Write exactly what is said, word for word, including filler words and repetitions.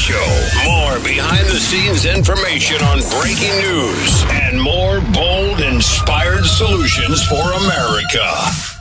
Show. More behind the scenes information on breaking news and more bold, inspired solutions for America.